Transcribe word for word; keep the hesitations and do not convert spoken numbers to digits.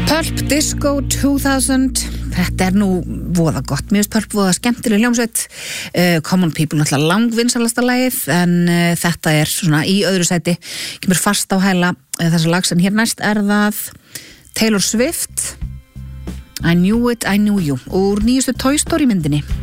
Pulp Disco two thousand, þetta er nú voða gott, mér finnst Pulp voða skemmtileg hljómsveit, uh, Common People náttúrulega langvinsalasta lagið, en uh, þetta er svona í öðru sæti, kemur fast á hæla uh, þessa lags, en hér næst er það Taylor Swift, I Knew It, I Knew You, úr nýjustu Toy Story myndinni.